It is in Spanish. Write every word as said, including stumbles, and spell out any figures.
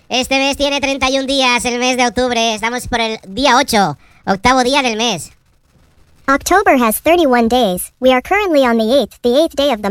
Este mes tiene treinta y un días, el mes de octubre. Estamos por el día ocho, octavo día del mes. October has thirty-one days. We are currently on the eighth, the eighth day of the